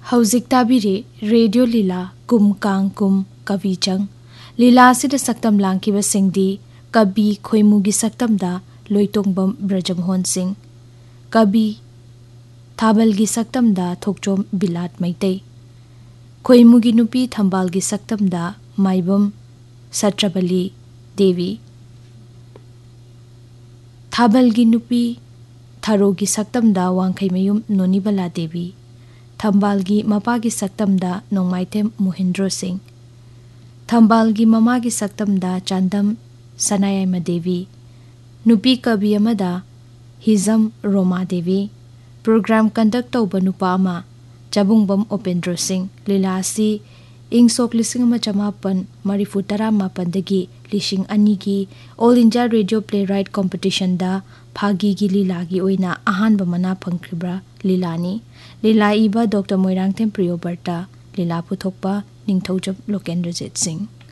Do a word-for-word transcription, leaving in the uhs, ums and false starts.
हौजिक ताबिरे radio लीला कुम Kong कुम कवि चंग लीला सिद सक्तम लांकिब सिंगदी कवि खोइमुगी सक्तमदा लोइतोंगबम ब्रजमोहन सिंह कवि थाबलगी सक्तमदा थोकचोम बिलाट मैतै खोइमुगी नुपी थंबालगी सक्तमदा माइबम सत्रबली देवी थाबलगी नुपी थारोगी सक्तमदा वांखैमयुम नोनीबला देवी थंबालगी मपागी सक्तमदा नोंमाइतेम मोहिंद्रो सिंह थंबालगी ममागी सक्तमदा चांदम सनायामा देवी नुपी कवि अमदा हिजम रोमा देवी प्रोग्राम कंडक्ट तौबा नुपा अमा चाबुंगबम उपेंद्र सिंह लीलासी इंग सोक लिसिंग अमा चमापन मरिफु तरा मापनदगी लिसिंग अनिगी all India radio play right competition दा फागी की लीला की ओइना अहानब मना फंख्रिब्रा लीलानी लीला इबा डॉक्टर मोइरांगथेम प्रियोबर्ता लीला पुथोकपा निंगथौजब लोकेंद्रजीत सिंह।